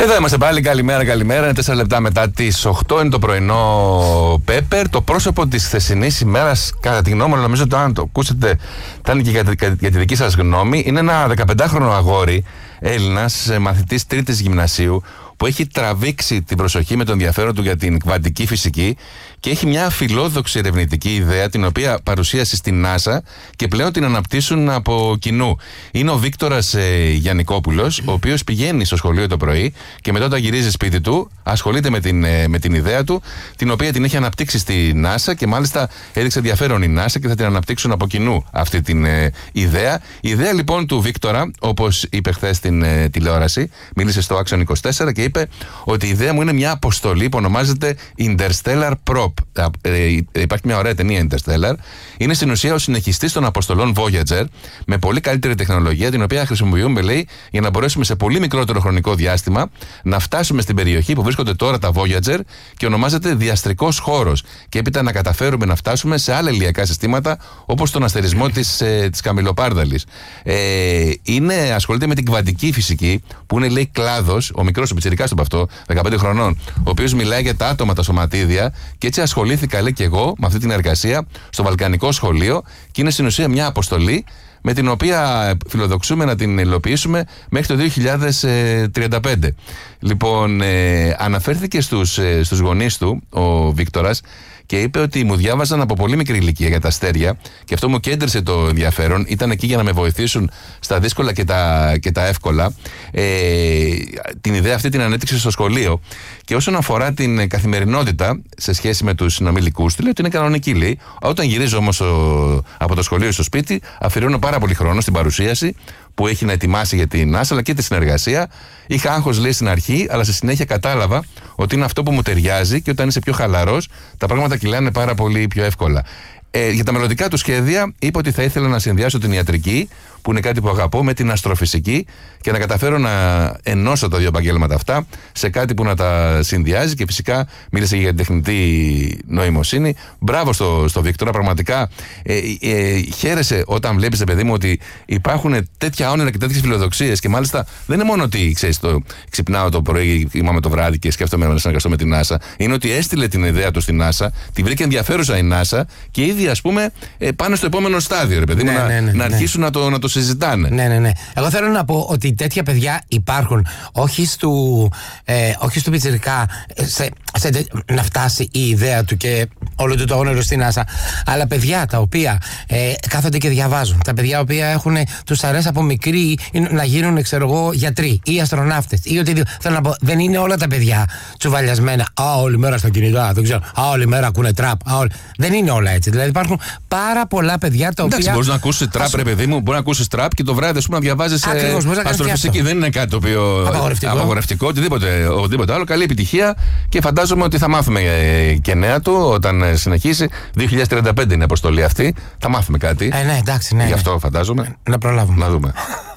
Εδώ είμαστε πάλι. Καλημέρα. Είναι 4 λεπτά μετά τις 8. Είναι το πρωινό Πέπερ. Το πρόσωπο της χθεσινής ημέρας, κατά τη γνώμη μου, νομίζω ότι αν το ακούσετε, θα είναι και για τη δική σας γνώμη. Είναι ένα 15χρονο αγόρι, Έλληνας, μαθητής τρίτης γυμνασίου, που έχει τραβήξει την προσοχή με το ενδιαφέρον του για την κβαντική φυσική και έχει μια φιλόδοξη ερευνητική ιδέα, την οποία παρουσίασε στην NASA και πλέον την αναπτύσσουν από κοινού. Είναι ο Βίκτορας Γιαννικόπουλος, ο οποίος πηγαίνει στο σχολείο το πρωί και μετά, όταν γυρίζει σπίτι του, ασχολείται με την ιδέα του, την οποία την έχει αναπτύξει στη NASA και μάλιστα έδειξε ενδιαφέρον η NASA και θα την αναπτύξουν από κοινού αυτή την ιδέα. Η ιδέα λοιπόν του Βίκτορα, όπως είπε χθες στην τηλεόραση, μίλησε στο Action 24 και είπε ότι η ιδέα μου είναι μια αποστολή που ονομάζεται Interstellar Probe. Υπάρχει μια ωραία ταινία Interstellar. Είναι στην ουσία ο συνεχιστής των αποστολών Voyager, με πολύ καλύτερη τεχνολογία, την οποία χρησιμοποιούμε, λέει, για να μπορέσουμε σε πολύ μικρότερο χρονικό διάστημα να φτάσουμε στην περιοχή που βρίσκονται τώρα τα Voyager και ονομάζεται διαστρικός χώρος. Και έπειτα να καταφέρουμε να φτάσουμε σε άλλα ηλιακά συστήματα, όπως τον αστερισμό της Καμιλοπάρδαλης. Ασχολείται με την κβαντική φυσική, που είναι, λέει, κλάδος, ο μικρός, ο πιτσιρικάς του αυτό, 15 χρονών, ο οποίος μιλάει για τα άτομα, τα σωματίδια, και έτσι ασχολήθηκα, λέει, και εγώ με αυτή την εργασία στο Βαλκανικό Σχολείο, και είναι στην ουσία μια αποστολή με την οποία φιλοδοξούμε να την υλοποιήσουμε μέχρι το 2035. Λοιπόν, αναφέρθηκε στους γονείς του ο Βίκτορας και είπε ότι μου διάβαζαν από πολύ μικρή ηλικία για τα αστέρια και αυτό μου κέντρισε το ενδιαφέρον. Ήταν εκεί για να με βοηθήσουν στα δύσκολα και τα εύκολα. Την ιδέα αυτή την ανέπτυξε στο σχολείο. Και όσον αφορά την καθημερινότητα σε σχέση με τους συνομιλικούς του, λέει ότι είναι κανονική, λέει. Όταν γυρίζω όμως από το σχολείο στο σπίτι, αφιερώνω πάρα πολύ χρόνο στην παρουσίαση που έχει να ετοιμάσει για την NASA αλλά και τη συνεργασία. Είχα άγχος, λέει, στην αρχή, αλλά στη συνέχεια κατάλαβα ότι είναι αυτό που μου ταιριάζει και όταν είσαι πιο χαλαρός, τα πράγματα κυλάνε πάρα πολύ πιο εύκολα. Για τα μελλοντικά του σχέδια, είπε ότι θα ήθελα να συνδυάσω την ιατρική, που είναι κάτι που αγαπώ, με την αστροφυσική και να καταφέρω να ενώσω τα δύο επαγγέλματα αυτά σε κάτι που να τα συνδυάζει. Και φυσικά μίλησε για την τεχνητή νοημοσύνη. Μπράβο στο Βίκτορα, πραγματικά χαίρεσαι όταν βλέπεις, παιδί μου, ότι υπάρχουν τέτοια όνειρα και τέτοιες φιλοδοξίες. Και μάλιστα δεν είναι μόνο ότι, ξέρεις, ξυπνάω το πρωί, κοιμάμαι το βράδυ και σκέφτομαι να συνεργαστώ με την NASA. Είναι ότι έστειλε την ιδέα του στην NASA, τη βρήκε ενδιαφέρουσα η NASA και ήδη, ας πούμε, πάνε στο επόμενο στάδιο, ρε παιδί μου, να αρχίσουν να το συζητάνε. Ναι. Εγώ θέλω να πω ότι τέτοια παιδιά υπάρχουν. Όχι στο πιτσιρικά να φτάσει η ιδέα του και όλο του το όνειρο στην NASA, αλλά παιδιά τα οποία κάθονται και διαβάζουν. Τα παιδιά τα οποία τους αρέσει από μικροί να γίνουν, ξέρω εγώ, γιατροί ή αστροναύτες ή οτιδήποτε. Θέλω να πω, δεν είναι όλα τα παιδιά τσουβαλιασμένα. Όλη μέρα στα κινητά, δεν ξέρω. Όλη μέρα ακούνε τραπ. Δεν είναι όλα έτσι. Δηλαδή υπάρχουν πάρα πολλά παιδιά τα οποία. Εντάξει, μπορεί να ακούσει τραπ, ρε παιδί μου, μπορεί να ακούσει τραπ και το βράδυ, ας πούμε, να διαβάζει αστροφυσική. Δεν είναι κάτι το οποίο απαγορευτικό, οτιδήποτε άλλο. Καλή επιτυχία και φαντάζομαι ότι θα μάθουμε και νέα του όταν συνεχίσει. 2035 είναι η αποστολή αυτή. Θα μάθουμε κάτι. Ναι, εντάξει, ναι. Γι' αυτό φαντάζομαι. Να προλάβουμε. Να δούμε.